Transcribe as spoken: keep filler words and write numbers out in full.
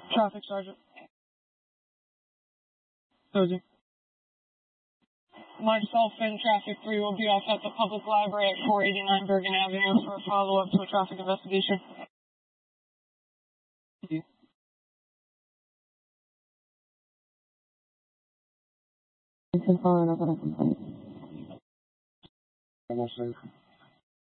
Traffic Sergeant. Cozy. Myself and Traffic three will be off at the public library at four eighty-nine Bergen Avenue for a follow-up to a traffic investigation. You can follow up on a complaint.